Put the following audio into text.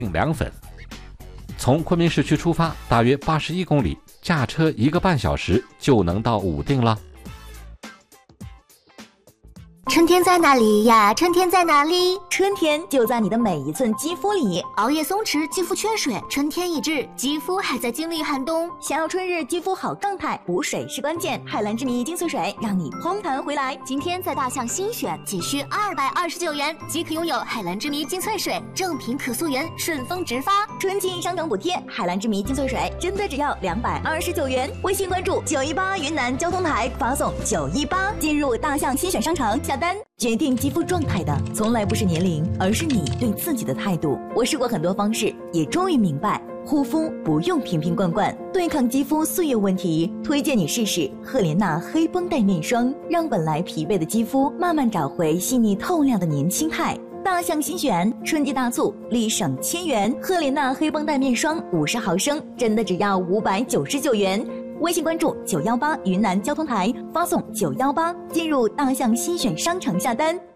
凉粉。从昆明市区出发，大约81公里，驾车1个半小时就能到武定了。 春天在哪里呀？春天在哪里？ 春天就在你的每一寸肌肤里。 熬夜松弛，肌肤缺水，春天已至，肌肤还在经历寒冬。 想要春日肌肤好状态，补水是关键。海蓝之谜精粹水让你嘭弹回来。 今天在大象新选，仅需229元即可拥有海蓝之谜精粹水，正品可溯源，顺丰直发。 春季商城补贴，海蓝之谜精粹水真的只要229元。微信关注918云南交通台，发送918进入大象新选商城下单。决定肌肤状态的从来不是年龄，而是你对自己的态度。我试过很多方式，也终于明白，护肤不用瓶瓶罐罐，对抗肌肤岁月问题，推荐你试试赫莲娜黑绷带面霜，让本来疲惫的肌肤慢慢找回细腻透亮的年轻态。大象新选春季大促，立省1000元，赫莲娜黑绷带面霜50毫升，真的只要599元。微信关注918云南交通台，发送918进入大象新选商城下单。